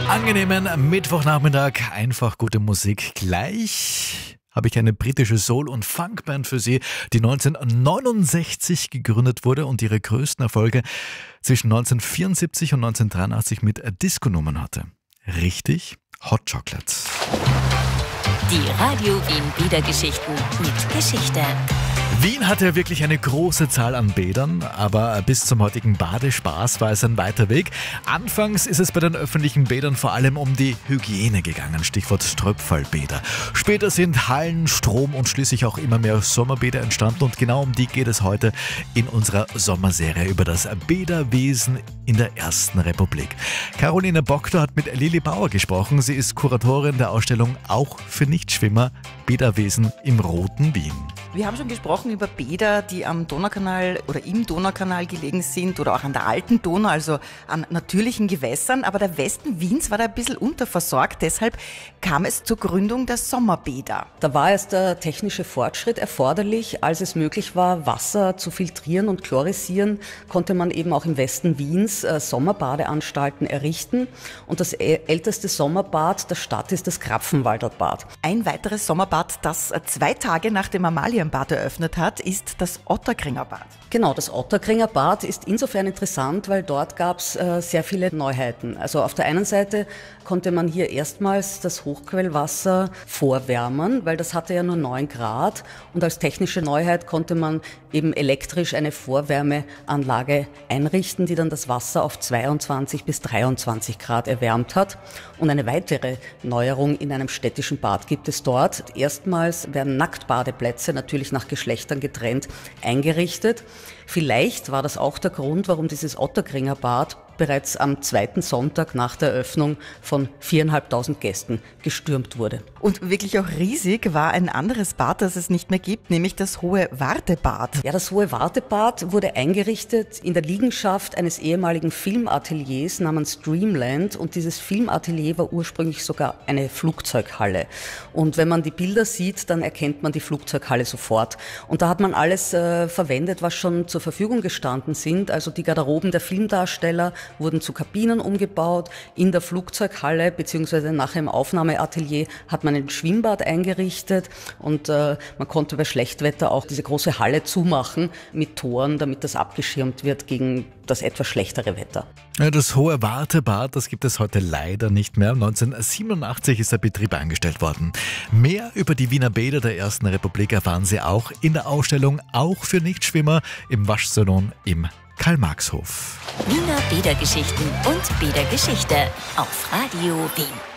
Angenehmen Mittwochnachmittag, einfach gute Musik. Gleich habe ich eine britische Soul- und Funkband für Sie, die 1969 gegründet wurde und ihre größten Erfolge zwischen 1974 und 1983 mit Disco-Nummern hatte. Richtig, Hot Chocolates. Die Radio Wien Bädergeschichten mit Geschichte. Wien hatte wirklich eine große Zahl an Bädern, aber bis zum heutigen Badespaß war es ein weiter Weg. Anfangs ist es bei den öffentlichen Bädern vor allem um die Hygiene gegangen, Stichwort Ströpfalbäder. Später sind Hallen, Strom und schließlich auch immer mehr Sommerbäder entstanden und genau um die geht es heute in unserer Sommerserie über das Bäderwesen in der Ersten Republik. Caroline Bogter hat mit Lili Bauer gesprochen. Sie ist Kuratorin der Ausstellung Auch für Nichtschwimmer Bäderwesen im Roten Wien. Wir haben schon gesprochen über Bäder, die am Donaukanal oder im Donaukanal gelegen sind oder auch an der alten Donau, also an natürlichen Gewässern. Aber der Westen Wiens war da ein bisschen unterversorgt. Deshalb kam es zur Gründung der Sommerbäder. Da war erst der technische Fortschritt erforderlich. Als es möglich war, Wasser zu filtrieren und chlorisieren, konnte man eben auch im Westen Wiens Sommerbadeanstalten errichten. Und das älteste Sommerbad der Stadt ist das Krapfenwalder Bad. Ein weiteres Sommerbad, das 2 Tage nach dem Amalienbad eröffnet hat, ist das Otterkringer Bad. Genau, das Otterkringer Bad ist insofern interessant, weil dort gab es sehr viele Neuheiten. Also auf der einen Seite konnte man hier erstmals das Hochquellwasser vorwärmen, weil das hatte ja nur 9 Grad und als technische Neuheit konnte man eben elektrisch eine Vorwärmeanlage einrichten, die dann das Wasser auf 22 bis 23 Grad erwärmt hat. Und eine weitere Neuerung in einem städtischen Bad gibt es dort. Erstmals werden Nacktbadeplätze, natürlich nach Geschlechtern getrennt, eingerichtet. Vielleicht war das auch der Grund, warum dieses Otterkringer Bad bereits am 2. Sonntag nach der Eröffnung von 4.500 Gästen gestürmt wurde. Und wirklich auch riesig war ein anderes Bad, das es nicht mehr gibt, nämlich das Hohe Wartebad. Ja, das Hohe Wartebad wurde eingerichtet in der Liegenschaft eines ehemaligen Filmateliers namens Dreamland und dieses Filmatelier war ursprünglich sogar eine Flugzeughalle. Und wenn man die Bilder sieht, dann erkennt man die Flugzeughalle sofort. Und da hat man alles verwendet, was schon zur Verfügung gestanden sind. Also die Garderoben der Filmdarsteller wurden zu Kabinen umgebaut. In der Flugzeughalle bzw. nachher im Aufnahmeatelier hat man ein Schwimmbad eingerichtet und man konnte bei Schlechtwetter auch diese große Halle zumachen mit Toren, damit das abgeschirmt wird gegen das etwas schlechtere Wetter. Ja, das Hohe Wartebad, das gibt es heute leider nicht mehr. 1987 ist der Betrieb eingestellt worden. Mehr über die Wiener Bäder der Ersten Republik erfahren Sie auch in der Ausstellung Auch für Nichtschwimmer im Waschsalon im Karl-Marx-Hof. Wiener Bädergeschichten und Bädergeschichte auf Radio Wien.